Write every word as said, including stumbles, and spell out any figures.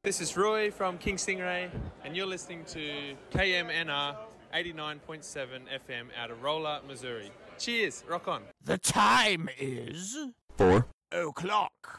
This is Roy from King Stingray, and you're listening to K M N R eighty-nine point seven F M out of Rolla, Missouri. Cheers, rock on. The time is Four o'clock.